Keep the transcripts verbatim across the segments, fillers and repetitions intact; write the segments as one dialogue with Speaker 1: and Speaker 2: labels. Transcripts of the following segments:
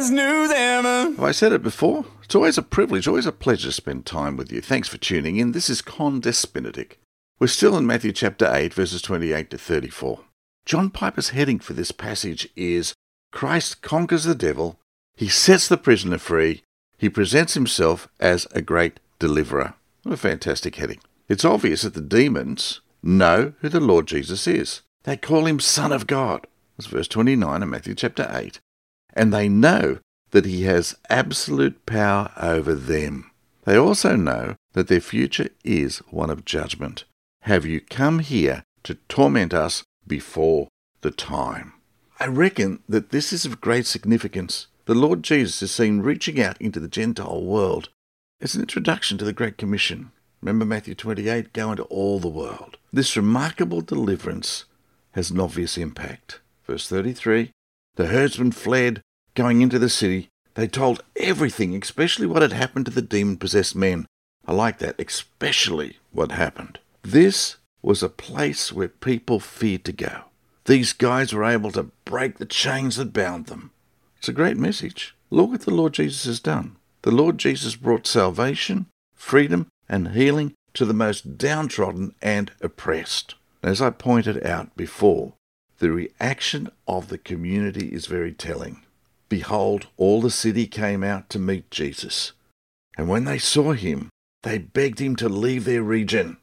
Speaker 1: best news ever.
Speaker 2: Have I said it before? It's always a privilege, always a pleasure to spend time with you. Thanks for tuning in. This is Con Despinatic. We're still in Matthew chapter eight, verses twenty-eight to thirty-four. John Piper's heading for this passage is Christ conquers the devil, he sets the prisoner free, he presents himself as a great deliverer. What a fantastic heading. It's obvious that the demons know who the Lord Jesus is. They call him Son of God. That's verse twenty-nine of Matthew chapter eight. And they know that he has absolute power over them. They also know that their future is one of judgment. Have you come here to torment us before the time? I reckon that this is of great significance. The Lord Jesus is seen reaching out into the Gentile world as an introduction to the Great Commission. Remember Matthew twenty-eight, go into all the world. This remarkable deliverance has an obvious impact. Verse thirty-three, the herdsmen fled, going into the city. They told everything, especially what had happened to the demon-possessed men. I like that, especially what happened. This was a place where people feared to go. These guys were able to break the chains that bound them. It's a great message. Look what the Lord Jesus has done. The Lord Jesus brought salvation, freedom, and healing to the most downtrodden and oppressed. As I pointed out before, the reaction of the community is very telling. Behold, all the city came out to meet Jesus. And when they saw him, they begged him to leave their region.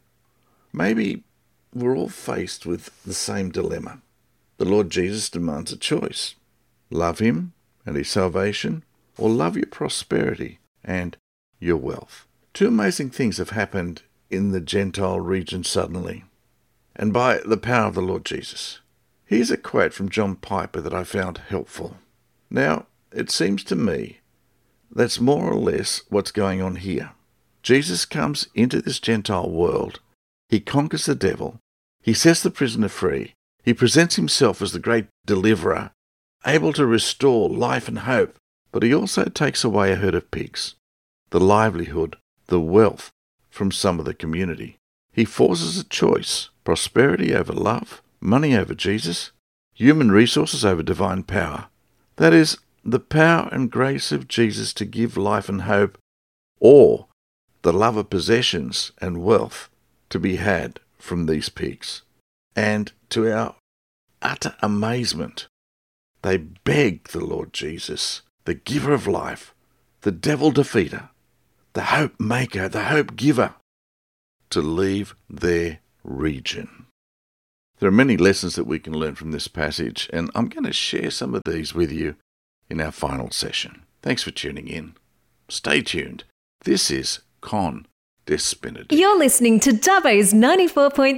Speaker 2: Maybe we're all faced with the same dilemma. The Lord Jesus demands a choice. Love him and his salvation, or love your prosperity and your wealth. Two amazing things have happened in the Gentile region suddenly, and by the power of the Lord Jesus. Here's a quote from John Piper that I found helpful. Now, it seems to me that's more or less what's going on here. Jesus comes into this Gentile world. He conquers the devil. He sets the prisoner free. He presents himself as the great deliverer, able to restore life and hope. But he also takes away a herd of pigs, the livelihood, the wealth from some of the community. He forces a choice: prosperity over love, money over Jesus, human resources over divine power. That is, the power and grace of Jesus to give life and hope, or the love of possessions and wealth to be had from these pigs. And to our utter amazement, they beg the Lord Jesus, the giver of life, the devil defeater, the hope maker, the hope giver, to leave their region. There are many lessons that we can learn from this passage, and I'm going to share some of these with you in our final session. Thanks for tuning in. Stay tuned. This is Con Despinatic.
Speaker 3: You're listening to Dubbo's ninety-four point